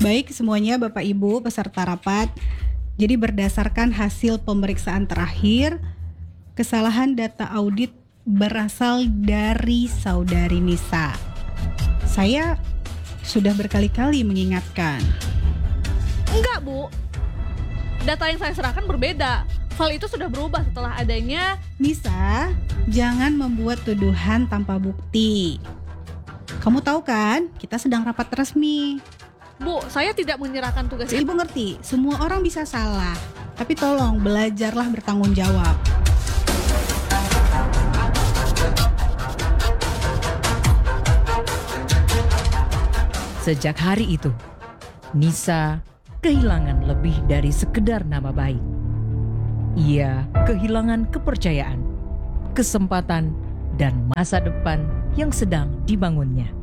Baik semuanya Bapak Ibu peserta rapat. Jadi berdasarkan hasil pemeriksaan terakhir, kesalahan data audit berasal dari Saudari Nisa. Saya sudah berkali-kali mengingatkan. Enggak, Bu. Data yang saya serahkan berbeda. File itu sudah berubah setelah adanya... Nisa, jangan membuat tuduhan tanpa bukti. Kamu tahu kan, kita sedang rapat resmi. Bu, saya tidak menyerahkan tugas itu. Ibu ngerti, semua orang bisa salah. Tapi tolong belajarlah bertanggung jawab. Sejak hari itu, Nisa kehilangan lebih dari sekedar nama baik. Ia kehilangan kepercayaan, kesempatan, dan masa depan yang sedang dibangunnya.